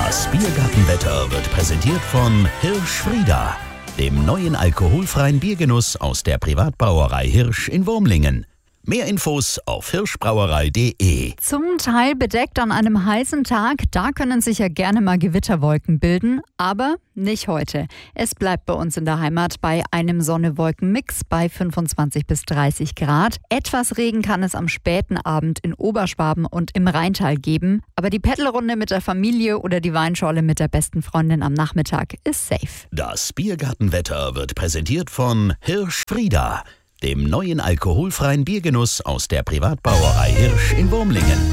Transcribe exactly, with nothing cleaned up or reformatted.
Das Biergartenwetter wird präsentiert von Hirsch Frieda, dem neuen alkoholfreien Biergenuss aus der Privatbrauerei Hirsch in Wurmlingen. Mehr Infos auf hirschbrauerei punkt de. Zum Teil bedeckt an einem heißen Tag, da können sich ja gerne mal Gewitterwolken bilden, aber nicht heute. Es bleibt bei uns in der Heimat bei einem Sonne-Wolken-Mix bei fünfundzwanzig bis dreißig Grad. Etwas Regen kann es am späten Abend in Oberschwaben und im Rheintal geben, aber die Paddelrunde mit der Familie oder die Weinschorle mit der besten Freundin am Nachmittag ist safe. Das Biergartenwetter wird präsentiert von Hirsch Frieda, dem neuen alkoholfreien Biergenuss aus der Privatbrauerei Hirsch in Wurmlingen.